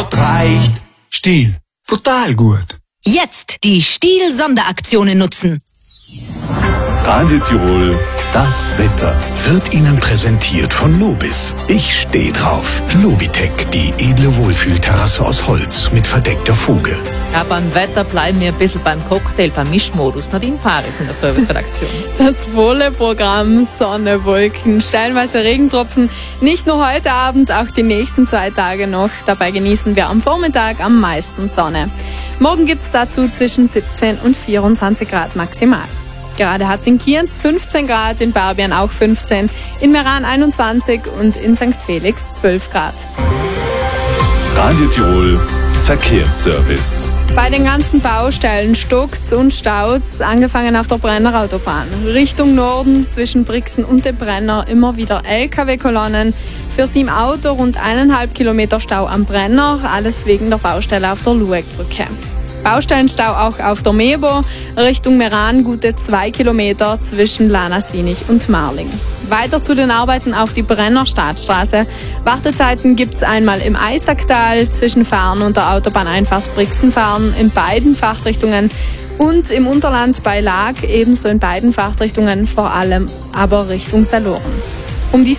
Das reicht. Stihl. Total gut. Jetzt die Stihl-Sonderaktionen nutzen. Radio Tirol, das Wetter. Wird Ihnen präsentiert von Lobis. Ich stehe drauf. Lobitec, die edle Wohlfühlterrasse aus Holz mit verdeckter Fuge. Ja, beim Wetter bleiben wir ein bisschen beim Cocktail, beim Mischmodus. Nadine Paris in der Serviceredaktion. Das Wohleprogramm, Sonne, Wolken, stellenweise Regentropfen. Nicht nur heute Abend, auch die nächsten 2 Tage noch. Dabei genießen wir am Vormittag am meisten Sonne. Morgen gibt es dazu zwischen 17 und 24 Grad maximal. Gerade hat es in Kienz 15 Grad, in Barbien auch 15, in Meran 21 und in St. Felix 12 Grad. Radio Tirol, Verkehrsservice. Bei den ganzen Baustellen stockt's und staut's, angefangen auf der Brenner Autobahn. Richtung Norden zwischen Brixen und dem Brenner immer wieder LKW-Kolonnen. Für Sie im Auto rund 1,5 Kilometer Stau am Brenner, alles wegen der Baustelle auf der Luegbrücke. Baustellenstau auch auf der Mebo, Richtung Meran gute 2 Kilometer zwischen Lanasinich und Marling. Weiter zu den Arbeiten auf die Brenner Staatsstraße. Wartezeiten gibt's einmal im Eisacktal zwischen Farn und der Autobahneinfahrt Brixen-Farn in beiden Fahrtrichtungen und im Unterland bei Lag ebenso in beiden Fahrtrichtungen, vor allem aber Richtung Saloren. Um die